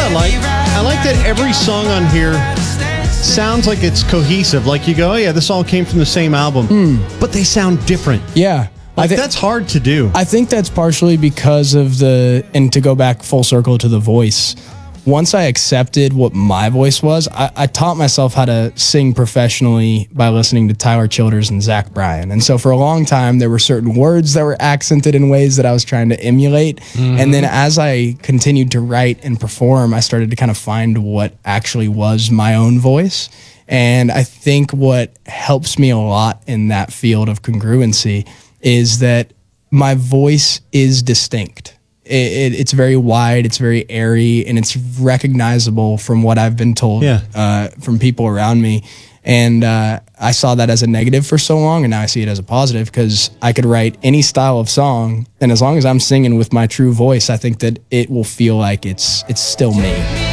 I like that every song on here sounds like it's cohesive. Like you go, oh yeah, this all came from the same album, but they sound different. Yeah. Like that's hard to do. I think that's partially because of and to go back full circle to the voice. Once I accepted what my voice was, I taught myself how to sing professionally by listening to Tyler Childers and Zach Bryan. And so for a long time, there were certain words that were accented in ways that I was trying to emulate. And then as I continued to write and perform, I started to kind of find what actually was my own voice. And I think what helps me a lot in that field of congruency is that my voice is distinct. It's very wide, it's very airy, and it's recognizable from what I've been told from people around me. And I saw that as a negative for so long, and now I see it as a positive because I could write any style of song, and as long as I'm singing with my true voice, I think that it will feel like it's still me.